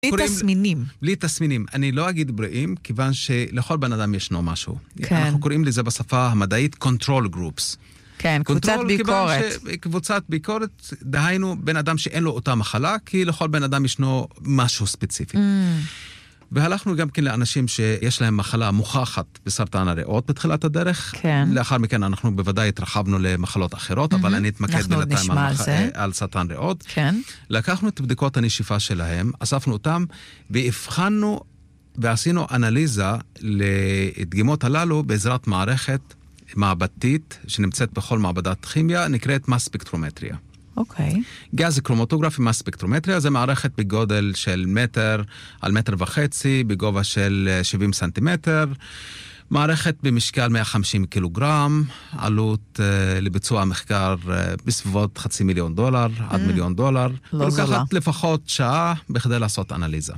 בלי תסמינים. בלי תסמינים. אני לא אגיד בריאים, כיוון שלכל בן אדם ישנו משהו. כן. אנחנו קוראים לזה בשפה המדעית control groups. כן, קבוצת ביקורת. קבוצת ביקורת, דהיינו בן אדם שאין לו אותה מחלה, כי לכל בן אדם ישנו משהו ספציפי. והלכנו גם כן לאנשים שיש להם מחלה מוכחת בסרטן הריאות בתחילת הדרך. כן. לאחר מכן אנחנו בוודאי התרחבנו למחלות אחרות, אבל אני אתמקד בינתיים על סרטן ריאות. כן. לקחנו את בדיקות הנשיפה שלהם, אספנו אותם, והבחנו ועשינו אנליזה לדגימות הללו בעזרת מערכת מעבדתית שנמצאת בכל מעבדת כימיה, נקראת מס ספקטרומטריה. אוקיי. גז כרומטוגרפי, מס ספקטרומטריה, זה מערכת בגודל של מטר על 1.5 מטר, בגובה של 70 סנטימטר, מערכת במשקל 150 קילוגרם, עלות לביצוע המחקר בסביבות $500,000 עד $1,000,000. לא זולה. ולוקחת לפחות שעה בכדי לעשות אנליזה.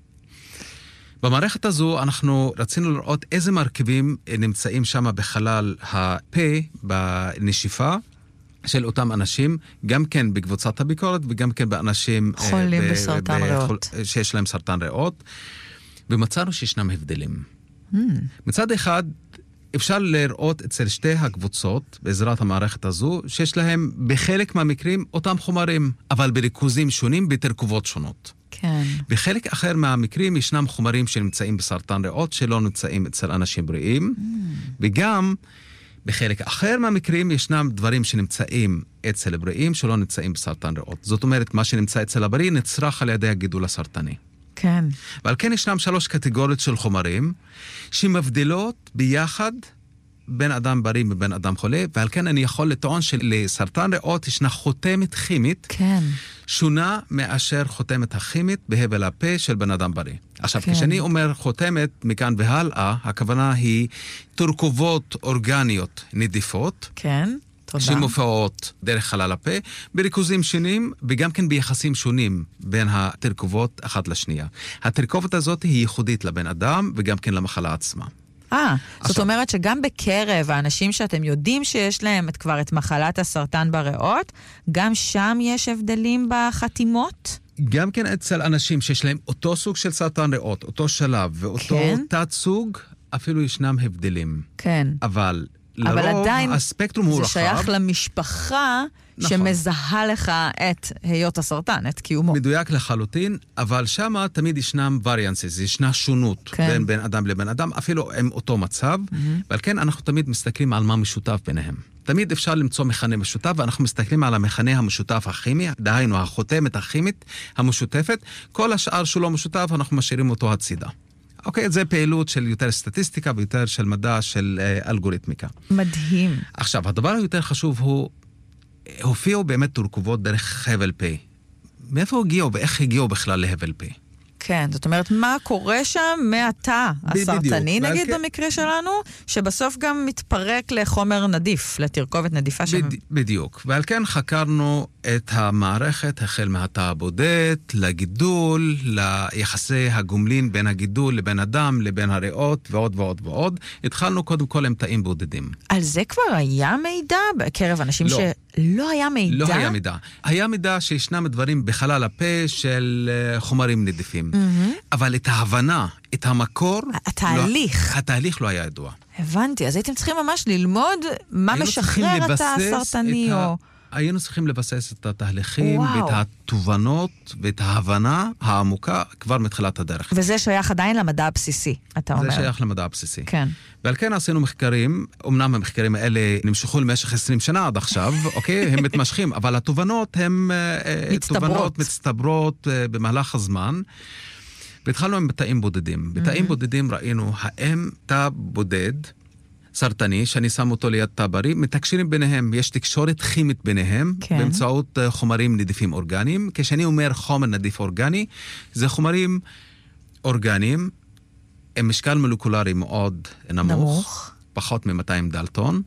במערכת הזו אנחנו רצינו לראות איזה מרכיבים נמצאים שם בחלל הפה, בנשיפה, של אותם אנשים, גם כן בקבוצת הביקורת, וגם כן באנשים חולים בסרטן ריאות. שיש להם סרטן ריאות, ומצאנו שישנם הבדלים. מצד אחד, אפשר לראות אצל שתי הקבוצות, בעזרת המערכת הזו, שיש להם בחלק מהמקרים אותם חומרים, אבל בריכוזים שונים, בתרכובות שונות. כן. בחלק אחר מהמקרים ישנם חומרים שנמצאים בסרטן ריאות, שלא נמצאים אצל אנשים בריאים, וגם בחלק אחר מהמקרים ישנם דברים שנמצאים אצל הבריאים שלא נמצאים בסרטן ריאות. זאת אומרת, מה שנמצא אצל הבריא נצרך על ידי הגידול הסרטני. כן. ועל כן ישנם 3 קטגוריות של חומרים שמבדילות ביחד בין אדם בריא ובין אדם חולה, ועל כן אני יכול לטעון שלסרטן ריאות ישנה חותמת כימית כן. שונה מאשר חותמת הכימית בהבל הפה של בן אדם בריא. עכשיו, כן. כשאני אומר חותמת מכאן והלאה, הכוונה היא תרכובות אורגניות נדיפות, כן. תודה. שמופעות דרך חלל הפה, בריכוזים שונים וגם כן ביחסים שונים בין התרכובות אחת לשנייה. התרכובת הזאת היא ייחודית לבן אדם וגם כן למחלה עצמה. זאת אומרת שגם בקרב האנשים שאתם יודעים שיש להם כבר את מחלת הסרטן בריאות, גם שם יש הבדלים בחתימות? גם כן אצל אנשים שיש להם אותו סוג של סרטן ריאות, אותו שלב ואותו כן. תת סוג, אפילו ישנם הבדלים. כן. אבל אבל לרוב עדיין הספקטרום הוא זה רחב. שייך למשפחה נכון. שמזהה לך את היות הסרטן, את קיומו. מדויק לחלוטין, אבל שמה תמיד ישנם variances, ישנה שונות כן. בין אדם לבין אדם, אפילו עם אותו מצב, ועל כן אנחנו תמיד מסתכלים על מה משותף ביניהם. תמיד אפשר למצוא מכנה משותף, ואנחנו מסתכלים על המכנה המשותף הכימי, דהיינו החותמת הכימית המשותפת, כל השאר שלא משותף אנחנו משאירים אותו הצידה. אוקיי, זה פעילות של יותר סטטיסטיקה ויותר של מדע של אלגוריתמיקה. מדהים. עכשיו, הדבר היותר חשוב הוא, הופיעו באמת תרכובות דרך הבל פה. מאיפה הגיעו ואיך הגיעו בכלל להבל פה? כן, זאת אומרת, מה קורה שם מהתא הסרטני, נגיד במקרה שלנו, שבסוף גם מתפרק לחומר נדיף, לתרכובת נדיפה שם. בדיוק, ועל כן חקרנו את המערכת החל מהתא הבודד, לגידול, ליחסי הגומלין בין הגידול לבין אדם, לבין הריאות ועוד ועוד ועוד. התחלנו קודם כל עם תאים בודדים. על זה כבר היה מידע בקרב אנשים שלא היה מידע? לא היה מידע. היה מידע שישנם דברים בחלל הפה של חומרים נדיפים. אבל את ההבנה, את המקור, התהליך לא היה ידוע. הבנתי, אז הייתם צריכים ממש ללמוד מה משחרר את הסרטני או... היינו צריכים לבסס את התהליכים ואת התובנות ואת ההבנה העמוקה כבר מתחילת הדרך. וזה שייך עדיין למדע הבסיסי, אתה אומר. זה שייך למדע הבסיסי. כן. ועל כן עשינו מחקרים, אמנם המחקרים האלה נמשכו למשך 20 שנה עד עכשיו, אוקיי? הם מתמשכים, אבל התובנות הן תובנות מצטברות במהלך הזמן. והתחלנו עם בתאים בודדים. בתאים בודדים ראינו האם תא בודד, סרטני, שאני שם אותו ליד תא בריא, מתקשרים ביניהם, יש תקשורת כימית ביניהם, כן. באמצעות חומרים נדיפים אורגניים. כשאני אומר חומר נדיף אורגני, זה חומרים אורגניים, עם משקל מולקולרי מאוד נמוך. פחות מ-200 דלטון,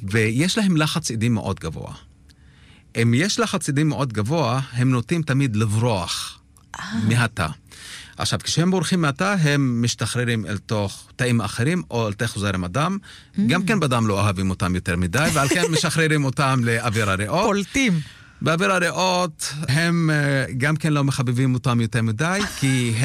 ויש להם לחץ עדים מאוד גבוה. אם יש לחץ עדים מאוד גבוה, הם נוטים תמיד לברוח מהתא. עכשיו, כשהם בורחים מהתא, הם משתחררים אל תוך תאים אחרים, או אל תוך זרם הדם. גם כן בדם לא אוהבים אותם יותר מדי, ועל כן משחררים אותם לאוויר הריאות. פולטים. באוויר הריאות, הם גם כן לא מחבבים אותם יותר מדי, כי